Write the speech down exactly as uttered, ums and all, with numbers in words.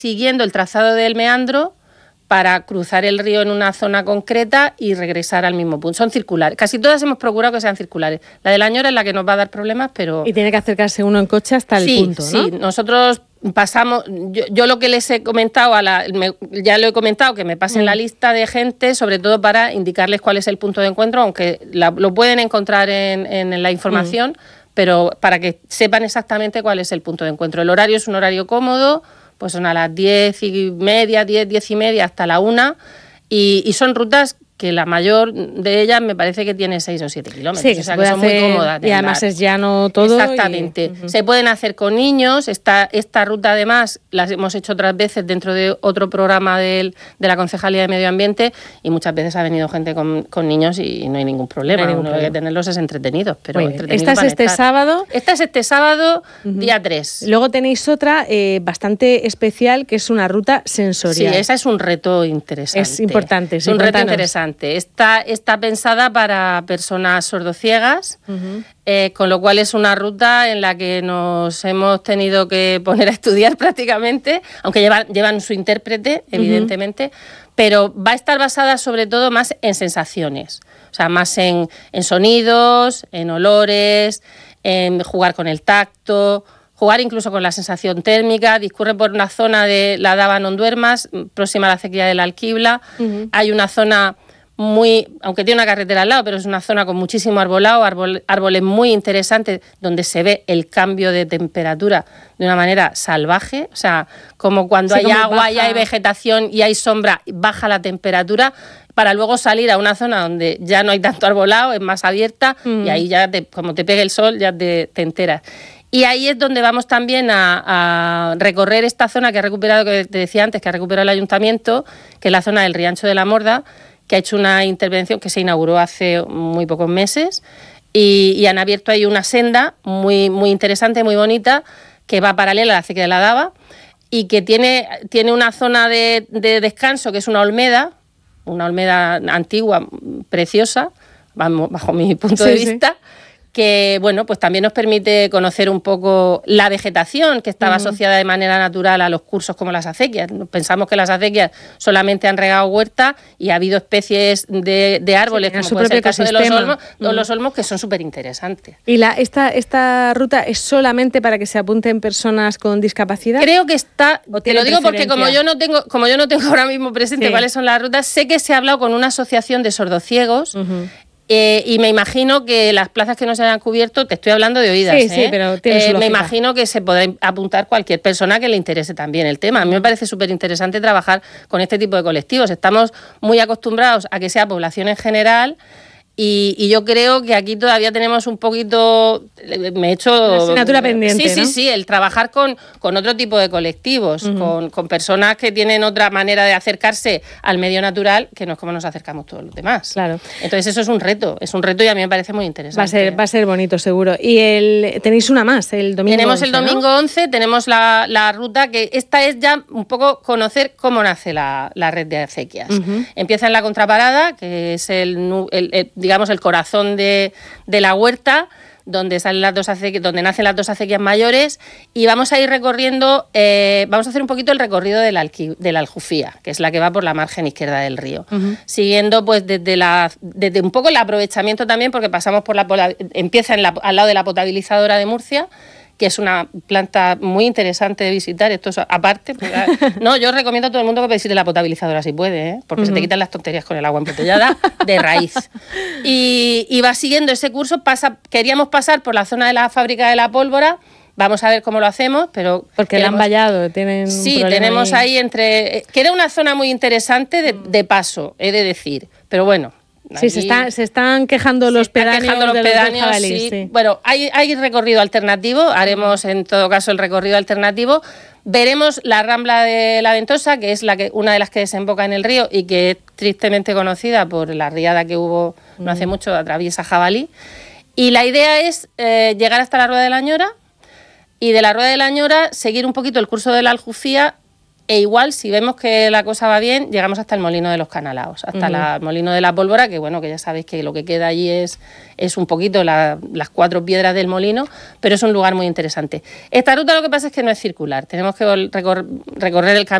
siguiendo el trazado del meandro para cruzar el río en una zona concreta y regresar al mismo punto. Son circulares. Casi todas hemos procurado que sean circulares. La de la Ñora es la que nos va a dar problemas, pero... Y tiene que acercarse uno en coche hasta el sí, punto, ¿no? Sí, nosotros pasamos... Yo, yo lo que les he comentado, a la, me, ya lo he comentado, que me pasen mm. la lista de gente, sobre todo para indicarles cuál es el punto de encuentro, aunque la, lo pueden encontrar en, en la información, mm. pero para que sepan exactamente cuál es el punto de encuentro. El horario es un horario cómodo, pues son a las diez y media, diez, diez y media hasta la una, y, y son rutas que la mayor de ellas me parece que tiene seis o siete kilómetros, sí, o sea que son muy cómodas. Y además es llano todo. Exactamente. Y... Uh-huh. Se pueden hacer con niños. Esta, esta ruta además la hemos hecho otras veces dentro de otro programa del, de la Concejalía de Medio Ambiente y muchas veces ha venido gente con, con niños y no hay ningún problema. No hay ningún problema. Hay que tenerlos es entretenidos. Pero entretenidos ¿Esta es este estar. sábado? Esta es este sábado, uh-huh. día tres. Luego tenéis otra eh, bastante especial que es una ruta sensorial. Sí, esa es un reto interesante. Es importante. Es un reto interesante. Está, está pensada para personas sordociegas, uh-huh. eh, con lo cual es una ruta en la que nos hemos tenido que poner a estudiar prácticamente, aunque llevan, llevan su intérprete, evidentemente, uh-huh. pero va a estar basada sobre todo más en sensaciones, o sea, más en, en sonidos, en olores, en jugar con el tacto, jugar incluso con la sensación térmica. Discurre por una zona de la Dava Non Duermas, próxima a la acequia del Alquibla. Uh-huh. Hay una zona muy, aunque tiene una carretera al lado, pero es una zona con muchísimo arbolado, árbol, árboles muy interesantes, donde se ve el cambio de temperatura de una manera salvaje, o sea, como cuando sí, hay agua baja. Y hay vegetación y hay sombra, baja la temperatura, para luego salir a una zona donde ya no hay tanto arbolado, es más abierta, mm. y ahí ya, te, como te pegue el sol, ya te, te enteras. Y ahí es donde vamos también a, a recorrer esta zona que ha recuperado, que te decía antes, que ha recuperado el ayuntamiento, que es la zona del Riancho de la Morda, que ha hecho una intervención que se inauguró hace muy pocos meses y, y han abierto ahí una senda muy, muy interesante, muy bonita, que va paralela a la acequia de la Dava y que tiene, tiene una zona de, de descanso que es una olmeda, una olmeda antigua, preciosa, bajo mi punto sí, de vista, sí. que bueno, pues también nos permite conocer un poco la vegetación que estaba uh-huh. asociada de manera natural a los cursos como las acequias. Pensamos que las acequias solamente han regado huerta y ha habido especies de, de árboles, sí, como puede ser el caso de los olmos, uh-huh. los olmos que son súper interesantes. ¿Y la, esta, esta ruta es solamente para que se apunten personas con discapacidad? Creo que está, te lo digo porque como yo no tengo, como yo no tengo ahora mismo presente sí. cuáles son las rutas, sé que se ha hablado con una asociación de sordociegos, uh-huh. Eh, y me imagino que las plazas que no se hayan cubierto, te estoy hablando de oídas, sí, ¿eh? sí, pero tiene su eh, lógica. Me imagino que se podrá apuntar cualquier persona que le interese también el tema. A mí me parece súper interesante trabajar con este tipo de colectivos. Estamos muy acostumbrados a que sea población en general. Y, y yo creo que aquí todavía tenemos un poquito, me he hecho... Una asignatura pendiente, Sí, ¿no? sí, sí, el trabajar con, con otro tipo de colectivos, uh-huh. con, con personas que tienen otra manera de acercarse al medio natural, que no es como nos acercamos todos los demás. Claro. Entonces eso es un reto, es un reto y a mí me parece muy interesante. Va a ser, va a ser bonito, seguro. Y el, tenéis una más, el domingo Tenemos once, el domingo ¿no? once, tenemos la, la ruta, que esta es ya un poco conocer cómo nace la, la red de acequias. Uh-huh. Empieza en la contraparada, que es el, el, el digamos el corazón de, de la huerta, donde salen las dos acequias, donde nacen las dos acequias mayores, y vamos a ir recorriendo, eh, vamos a hacer un poquito el recorrido de la, Alqui, de la Aljufía, que es la que va por la margen izquierda del río, uh-huh. siguiendo pues desde la desde un poco el aprovechamiento también, porque pasamos por la empieza en la, al lado de la potabilizadora de Murcia, que es una planta muy interesante de visitar. Esto es aparte. Pues, no, yo recomiendo a todo el mundo que visite la potabilizadora si puede, ¿eh? porque uh-huh. se te quitan las tonterías con el agua embotellada de raíz. Y, y va siguiendo ese curso. Pasa, queríamos pasar por la zona de la fábrica de la pólvora. Vamos a ver cómo lo hacemos, pero... Porque queremos, la han vallado, tienen Sí, tenemos ahí, ahí entre... Queda una zona muy interesante de, de paso, he de decir. Pero bueno... Sí, se están, se están quejando los pedáneos. Quejando los de pedáneos, los jabalí, sí. sí. Bueno, hay, hay recorrido alternativo, haremos en todo caso el recorrido alternativo. Veremos la Rambla de la Ventosa, que es la que, una de las que desemboca en el río y que es tristemente conocida por la riada que hubo no hace mucho, atraviesa Jabalí. Y la idea es eh, llegar hasta la Rueda de la Ñora y de la Rueda de la Ñora seguir un poquito el curso de la Aljufía E igual, si vemos que la cosa va bien, llegamos hasta el Molino de los Canalaos, hasta uh-huh. la, el Molino de la Pólvora, que bueno, que ya sabéis que lo que queda allí es, es un poquito la, las cuatro piedras del molino, pero es un lugar muy interesante. Esta ruta lo que pasa es que no es circular, tenemos que recor- recorrer el camino